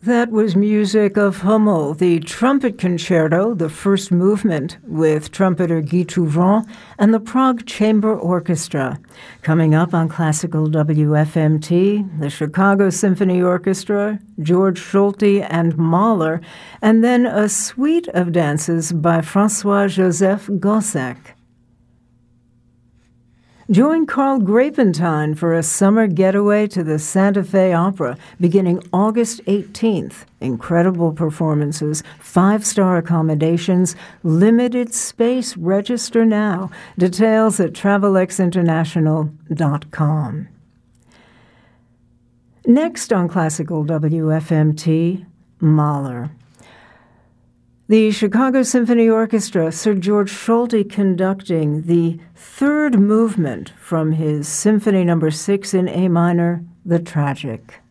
That was music of Hummel, the trumpet concerto, the first movement with trumpeter Guy Touvent and the Prague Chamber Orchestra. Coming up on Classical WFMT, the Chicago Symphony Orchestra, George Solti and Mahler, and then a suite of dances by Francois-Joseph Gossec. Join Carl Grapentine for a summer getaway to the Santa Fe Opera beginning August 18th. Incredible performances, 5-star accommodations, limited space. Register now. Details at travelexinternational.com. Next on Classical WFMT, Mahler. The Chicago Symphony Orchestra, Sir George Solti conducting the third movement from his Symphony No. 6 in A minor, The Tragic.